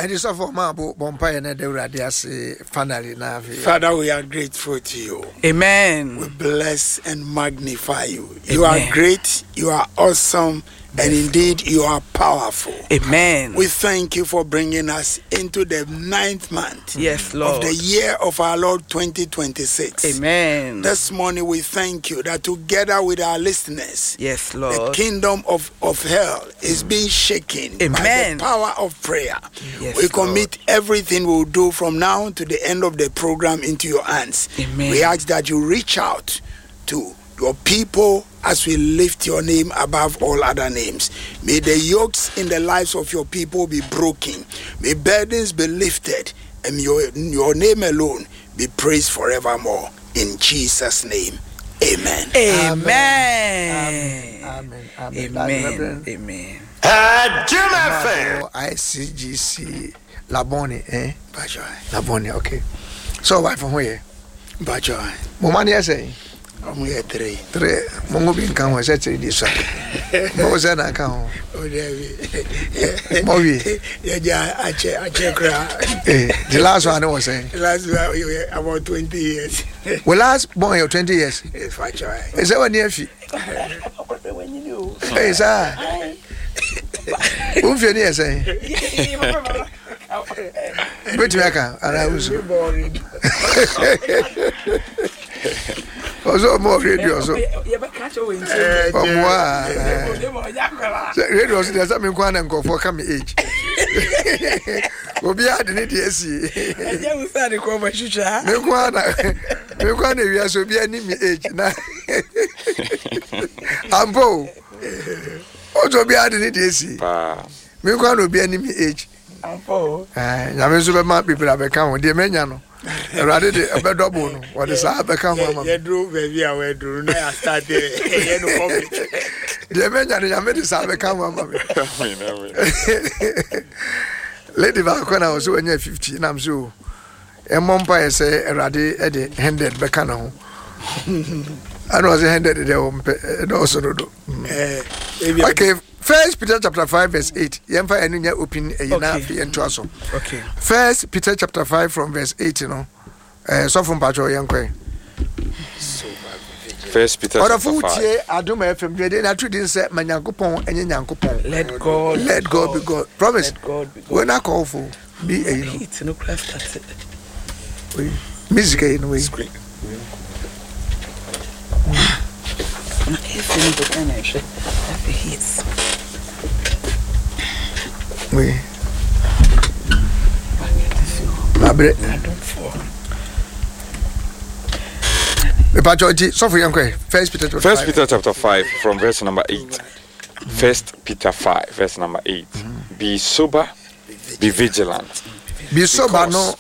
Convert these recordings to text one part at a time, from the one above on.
And it's for Mabo Bompire and the finally now. Father, we are grateful to you. Amen. We bless and magnify you. You are great, you are awesome, and indeed you are powerful. Amen. We thank you for bringing us into the 9th month Lord. of the year of our Lord 2026. Amen. This morning we thank you that together with our listeners, Lord, the kingdom of hell is being shaken by the power of prayer. We commit everything we'll do from now to the end of the program into your hands. Amen. We ask that you reach out to your people as we lift your name above all other names. May the yokes in the lives of your people be broken. May burdens be lifted. And your name alone be praised forevermore. In Jesus' name, amen. Amen. Amen. Amen. Amen. ICGC Laboni, Bajoy. Laboni, okay. So, why from where? Bajoy. Momani, I say. I'm here 3. Mongo bin kan wa set this one. Mo was na kan ho. Oh, there. Mo wi. Yeah, I check. The last one was saying. Last one about 20 years. Well, last born you 20 years. If I try. Is that one near fi? Hey, sir. Who near saying? But you can I was also more radio so. Radio there's something kwan and go for come age. Obi had need see. You start to come by chucha. Me kwan we are so be any me age na. Ambo. Ojo be had need see. Me kwan no be any me age. Ambo. Ya me so be ma people abeka ho de menya no. Rather the double no. What is that become mama? You drove baby away do na start there. You no public. The menya ya me this become mama. Lady back when I was when you 50 na am so e mompa say erade e de 100 beka na ho. I was 100 there also do. Okay, 1 Peter chapter 5 verse 8. Yemfa enu nya open na fi ento aso. Okay. 1 Peter chapter 5 from verse 8, you know. So from Pacho Yankwe. 1 Peter chapter 5. Aduma FM dey na true say manyankopon enye nyankopon. Let God be God. Promise. Let God be God. When I call for be you know. It's no craft started. Music in way. Oui. Abre. So for Yankwe, 1 Peter chapter 5 from verse number 8. 1 Peter 5 verse number 8. Be sober, be vigilant. Be sober no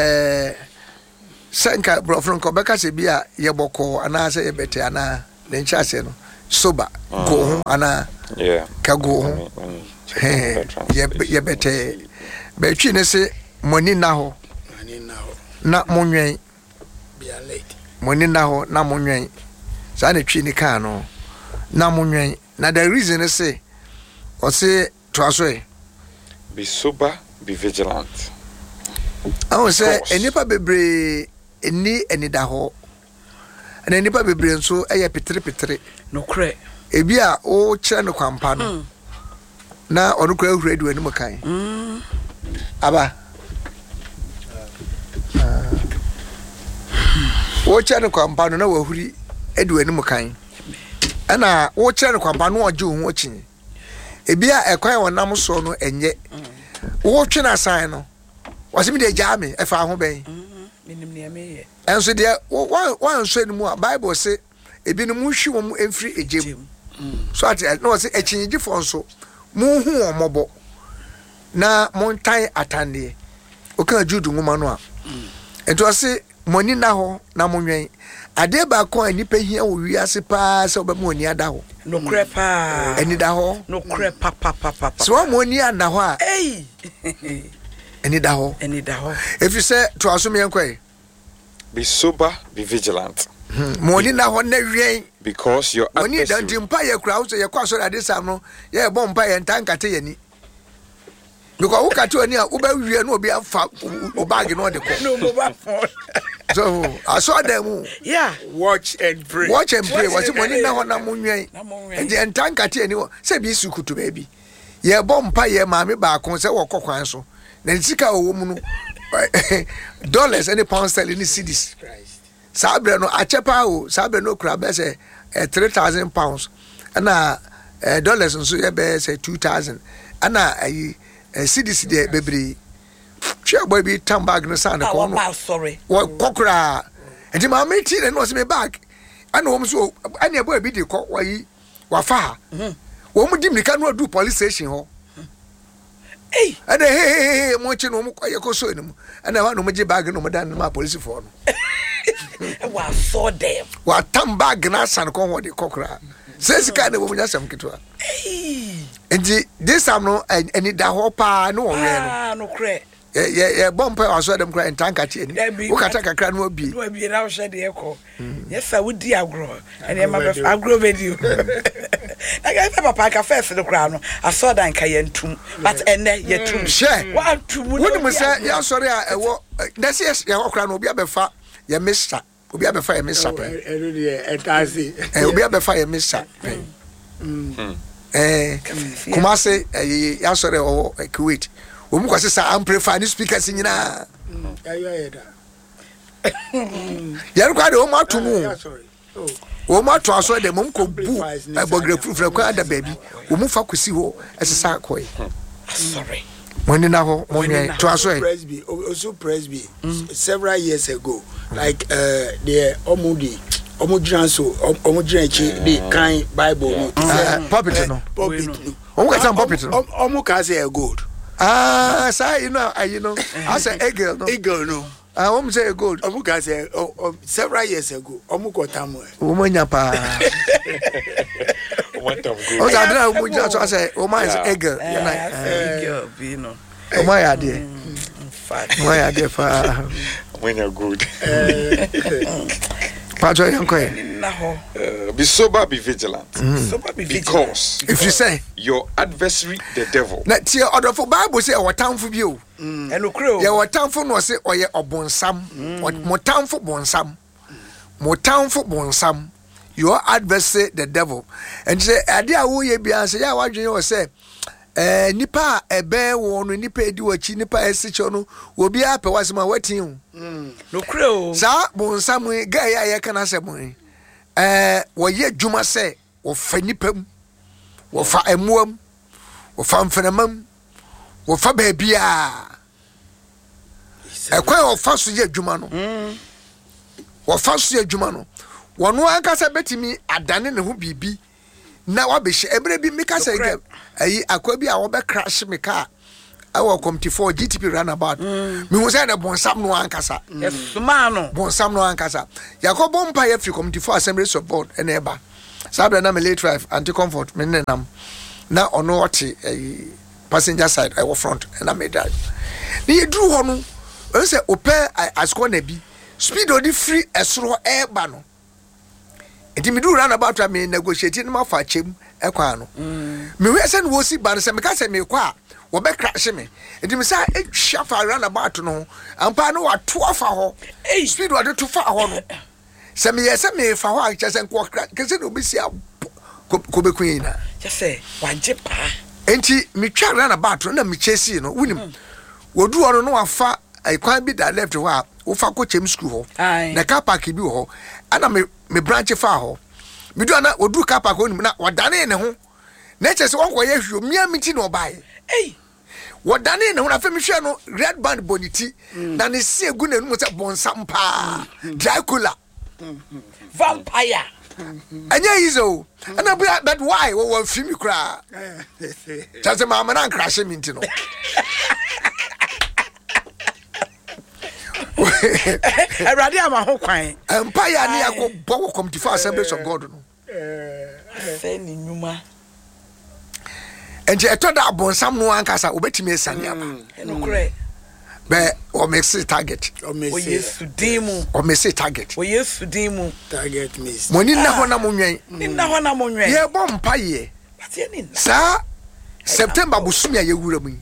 senka bro from Kobeka se bia ye boko ana se ye bete ana den chase no sober go ana ka go ye bete be twi ne se money na ho na monwen Be late. Money na ho na monwen sa na twi ni kan no na monwen na the reason is say o say to aso be sober, be vigilant. I will say enipa bebre eni da ho na enipa bebre nso eye petre no kre ebi a o kire no kwampa no na onu kra huru edu enu kan aba o kire no kwampa no na wa huri edu enu kan ana o kire no kwampa no oje hu ochi ebi a ekwan wonam so no enye o twe na san no wasimi de jami efa ho ben minim ne ameye enso de wan so enu a Bible say ebi no mu hwi wo mu emfiri ejem so at no say echinyigi fo nso mu hu omobo na montan atande o kan Jude ngoma no a ento say moni na ho na monwen ade ba ko anipa hia wo wiase pa se obamu oni ada ho no kre pa eni da ho no kre pa so moni anda ho a eni da ho if you say to assume yankwe be sober, be vigilant. Moni na ho na wien because your money don't impa ye crowd so ye kwa so that this am no ye bompa ye ntankate ye ni because who can tell you Uber we no be a bag no the No mobile phone. so I saw them. Yeah. Watch and pray. Watch and pray. What's and money pray. now na munwe. Na munwe. And the entanka anyone say be sukutu baby. Ye bompa ye maame ba kon say wo kokwan so. Na nsika wo mu no dollars and pounds sterling cedis. Sabre no achepa o sabre no kura be say 3,000 pounds. And dollars nso ye be say 2,000. And cedis de bebre. Share boy be turn bag no sound ko no. Sorry. Wo kokura. Enti maame ti na no say me bag. And wo so anya boy bi de ko wa fa. Wo mu dim nika no do police station ho. Hey. And hey mo chi no mo kwaye ko so enimu. And wa no mo je bag no mo dan ma police for no. Wa saw them. Wa tam bag na san ko ho de kokra. Says ka na wo nya sam kitwa. Hey. Enti this time no any da ho pa no wo we no. Ah, no cre. Yeah, bomb pa so dem kra entanka chi eni. Wo kata kakra no obi. No obi na wo hwe de ekọ. Yes sir, we di agro. And e ma be agro video. Like I papa ka first the crown no. I saw that ka yentum. But ene yetum. Share. Wa tum. Woni mo say ya sorry a ewo. That's yes ya okra no obi abefa ya mister. Obi abefa ya mister pen. Ero de etasi. Obi abefa ya mister pen. Kumase ya sorry o Kuwait. Omu kwase sa amplify ni speakers nyina. Ayo ayeda. Ya kwa de o ma to mu. Sorry. O ma to aso de mum ko bu abogre frufra kwa da baby. Omu fa kwesi ho esesa koy. Sorry. Money na ho money to aso e. Presby also Presby several years ago like the omudran so omudran chi the kind Bible no. Puppet no. Puppet no. Omu ka san puppet no. Omu ka say gold. Say you know I say eagle no. Eagle no. Omu say gold. Omu ka say several years ago omu ko tamu. Omu nya pa. What of O good? sa dra omu nya so say omu is eagle. Eagle be no. Omu ya de. Fat. Omu ya de fa. When you're good. Pajo yanko e. Na ho. Be sober, be vigilant. So be Because If you say your adversary, the devil, na tie order for Bible say watamfo bi o. Eno kro. Ye watamfo no say oye obonsam. Motamfo bonsam. Motamfo bonsam. Your adversary the devil. And say ade a wo ye bia say ya wadwen o say nipa ebe wo no nipa edi wachi nipa esicho no obi ape wasema watin. No kro. Sa bonsam ga ya ye kana se bon. Wo ye dwuma se wo fa nipam. Wo fa emuam. Wo fa mfenamam. Wo fa ba bia. Ekwan wo fa so ye dwuma no. Wo fa so ye dwuma no. Wono anka se betimi adane ne ho bibi. Na wabehye ebre bi meka se gem. Ayi akwa bi a wo be crash me car. Awo committee for GTP runabout. Me hu say na bonsam no ankasa. Yes, man. Bonsam no ankasa. Yakobo mpa ye free committee for assembly support ene eba. Sabra na me late drive anti comfort me nenam. Na ono oti passenger side I was front and I made that. Ni dru ho no. O say ope asko na bi. Speed odi free esro eba no. Enti me do runabout me negotiate no ma fa chem ekwa no. Me we say no wo si ban say me ka say me kwa wo be crash me. Enti me say ehwa fa runabout no. Ampa no wa to afa ho. Speed wo de to fa ho no. Say me yes me fa ho a chese nko crash. Kese no be si ko be queen na. Just say waje pa. Enti me twa runabout no na me chase no. Wunim. Wo du ono no wa fa kwan bi da left ho a wo fa ko chem school ho. Na car park bi ho. Ana me branch fa ho. Me do na odu car park ho na wadane ne ho. Na chese won ko ye hwo mia miti no bai. Wadane ne ho na fa me hwe no red band boniti na ne sie gu na nu se bonsam pa. Dracula. Vampire. Anya izo. Ana but why wo fi mi kra. Chese ma na crash me nti no. Erade ama ho kwan. Empire ni akobọ committee for assemblies of God no. Say ni nyuma. Enje etoda abonsam no ankasa obetimi esane aba. Eno kure. Be o mix target. O Yesu dimu. O mix target. O Yesu dimu. Target miss. Moni na ho na monwen. Ni na ho na monwen. Ye bom paye. Ati ni na. Sa September busumi ye wura mu.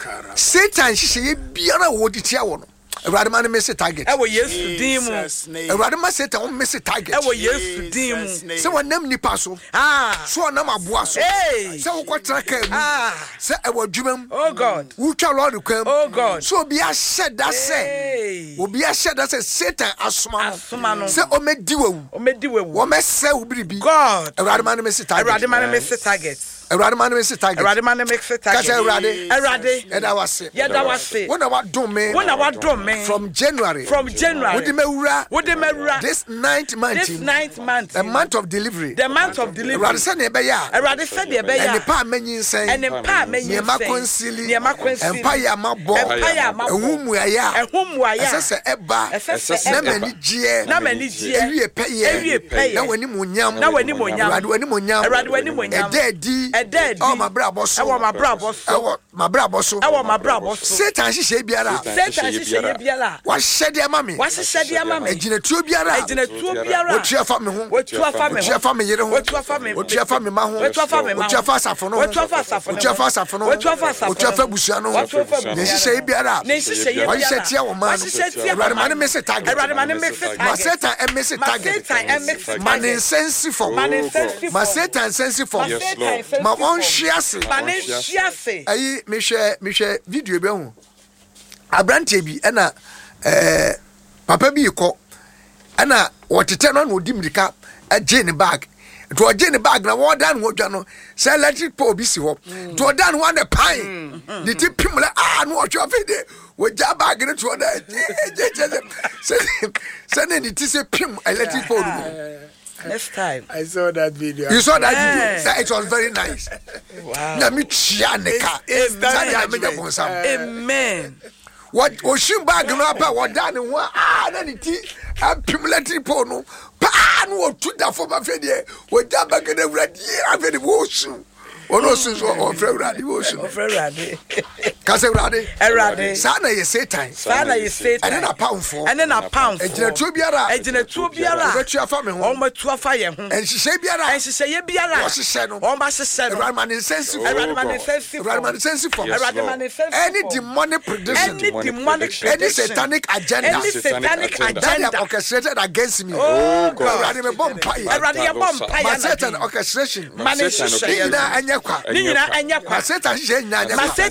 Satan hyehyɛ biara wo de tia wo no. Awurade ma no miss target. Ewo Yesu din mu. Awurade ma Satan wo miss target. Ewo Yesu din mu. Se wonam nipa so. So onam aboa so. Se wo kwatra ka mu. Se ewo dwumam. Oh God. Wo twa Lord kwam. Oh God. So obi a shed that say. Obi a shed that say Satan asoma no. Se o medi wewu. O medi wewu. Wo mese wo biribi. God. Awurade ma no miss target. Awurade ma no miss target. Awurade ma no miss target. Awurade ma no miss target. Kase Awurade. Awurade. Eda wase. Yeda wase. Wona wa dom me. Wona wa dom me. From January. From January. Wodi mewura. Wodi mewura. This 9th month. This 9th month. The month of delivery. The month of delivery. Awurade se na ebe ya. Awurade se de ebe ya. Ene pa manyin sen. Ene pa manyin sen. Niema konsili. Niema konsili. Empa ya mabo. Empa ya mabo. Ehumu aya. Ehumu aya. Esese eba. Esese na mani gie. Na mani gie. Ewie peye. Ewie peye. Na wani munyam. Na wani munyam. Awurade wani munyam. Awurade wani munyam. Ededi. Ededi. Oh my brother boss. Ewo my brother boss. Ewo my brother boss. Ewo my brother boss. Satan hyehyɛ biara. Satan hyehyɛ biara. Wahyɛ de ama me. Wahyɛ de ama me. Egyinatuo biara. Egyinatuo biara. Wotua fa me ho. Wotua fa me ho. Wotua fa me yere ho. Wotua fa me. Wotua fa me ma ho. Wotua fa me ma ho. Wotua fa asafo no. Wotua fa asafo no. Wotua fa asafo no. Wotua fa asafo no. Wotua fa busua no. Wotua fa busua no. Ne hyehyɛ biara. Ne hyehyɛ biara. Wahyɛ tia wo ma no. Wahyɛ tia wo ma no. Awurade ma ne miss target. Awurade ma ne miss target. Ma Satan miss target. Ma Satan miss target. Ma ne nsensi fo. Ma ne nsensi fo. Ma Satan nsensi fo. Ma Satan nsensi fo. Ma won hwe ase. Ma ne hwe ase. Ayi mehwɛ video bi ho. Abrante bi na papa bi kɔ ana wɔtete no na odi mirika agye ne bag to ɔgye ne bag na wɔda no wɔdwa no sɛ electric pole bi si hɔ to ɔda no wɔne pan ne ti pimle no ɔhwɛ afi de wɔgya bag no to ɔda sɛ ne ti sɛ pim electric pole no. Next time. I saw that video. You saw that video? That it was very nice. Wow. Amen. What ocean bag no apa what done one na ni ti accumulating pono pa no to da for ma fe de wo da bag na wradi afi de wo su ono su so o fe wradi wo su o fe wradi ka se wradi erade sa na ye Satan and na pound for and na pound ejina tuo biara o betu afa me ho o metu afa ye ho en hyehyɛ biara o hyehyɛ no o ba hyehyɛ no Erade man sensitive any demonic prediction any satanic agenda that are orchestrated against me Erade me bomb fire Satan orchestration anya kwa Satan hyehyɛ nya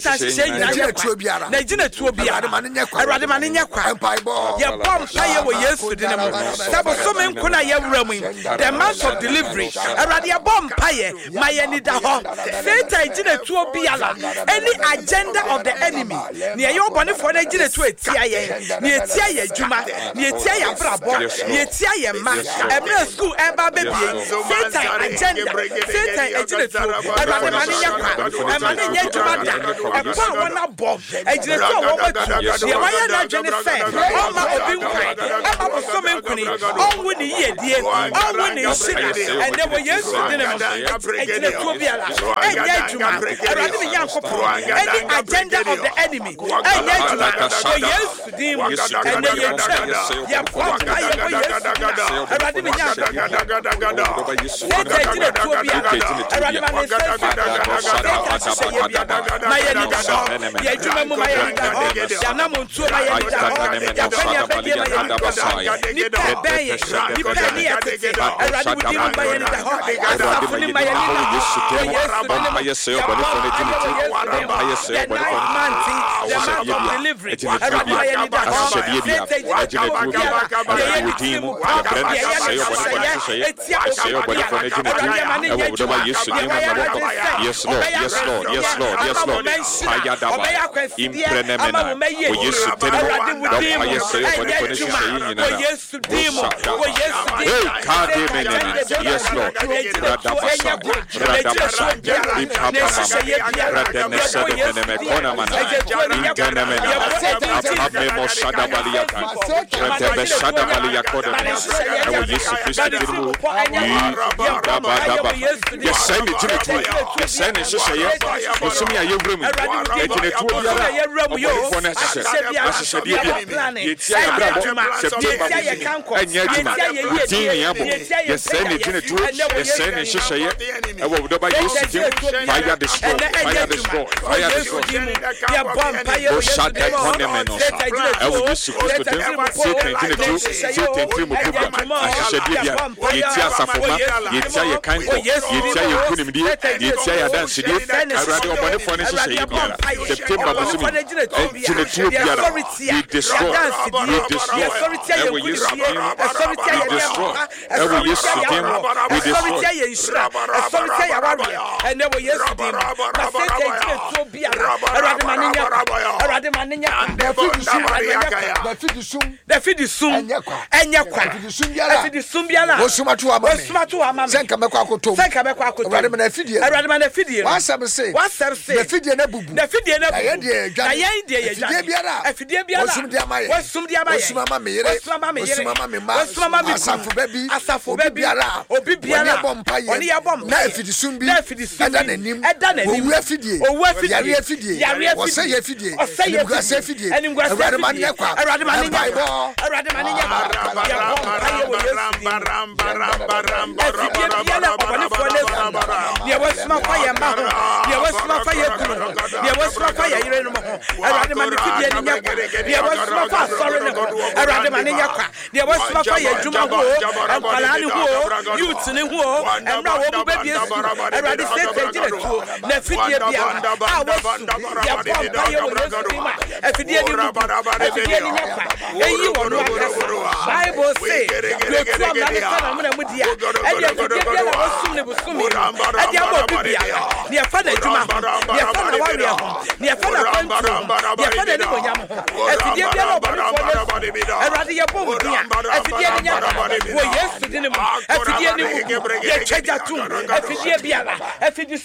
na jina tuo biara Erade man nya kwa ye bomb fire wo Yesu din mo sabo so me nkuna ye wura mu the month of delivery Erade ye bomb fire my any da ho Satan jina tuo biara any agenda of the enemy ne ye obone for na jina tuo etia ye ne etia ye adwuma ne etia ye brabo ne etia ye ma emre school eba bebie Satan agenda Satan ejina tuo Erade man nya kwa e man nya adwuma da e pa wona bo ejina tuo wo batu ye waya na dwene fe o ma obi nkwan e ma bo so me nkuni on woni ye die on woni shiri and then Yesu din mo ejina tuo biara enya adwuma Erade me Yankopon any agenda of the enemy enya adwuma o Yesu din mo and then ye bomb fire wo Yesu Erade me Yankopon ejina tuo biara Erade man my ye adwuma mu my ye ya na mo ntuo my ye ya kwanya bedi my ye ni pe ye ni pe ni atete Erade mu din my ye da ho asafu ni my ye ni Yesu my ye se obone for the dignity my ye se obone for the delivery Erade my ye da ho yes Lord Ayadaba imprenemena o Yesu temo do ayese o boni kone hyehyɛ nyina yes Lord radabasa ipapama rademesa deneme kona mana ingenemena apamemo shadabaliaka rademesa dabaliaka o Yesu Kristo temo dabadaba yes say me jimi tu yes say ne hyehyɛ osumi ayewrem Efidie